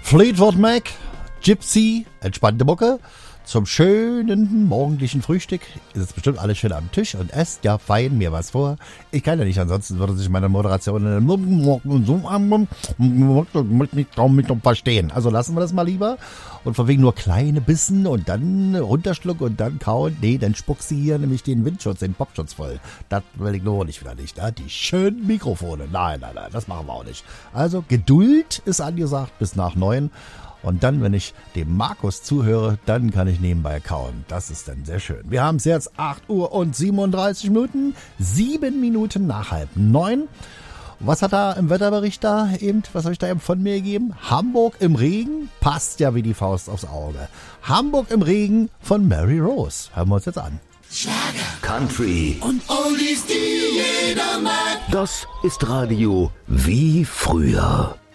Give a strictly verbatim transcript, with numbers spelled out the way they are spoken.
Fleetwood Mac, Gypsy, entspannte Mucke. Zum schönen morgendlichen Frühstück ist es bestimmt alles schön am Tisch und esst ja fein mir was vor. Ich kann ja nicht, ansonsten würde sich meine Moderation nicht kaum verstehen. Also lassen wir das mal lieber. Und von wegen nur kleine Bissen und dann runterschlucken und dann kauen. Nee, dann spuck sie hier nämlich den Windschutz, den Popschutz voll. Das will ich nur nicht wieder nicht. Ne? Die schönen Mikrofone. Nein, nein, nein, das machen wir auch nicht. Also Geduld ist angesagt bis nach neun. Und dann, wenn ich dem Markus zuhöre, dann kann ich nebenbei kauen. Das ist dann sehr schön. Wir haben es jetzt acht Uhr und siebenunddreißig Minuten. Sieben Minuten nach halb neun. Was hat da im Wetterbericht da eben, was habe ich da eben von mir gegeben? Hamburg im Regen, passt ja wie die Faust aufs Auge. Hamburg im Regen von Mary Rose. Hören wir uns jetzt an. Schlager, Country und Oldies, die jeder mag. Das ist Radio wie früher.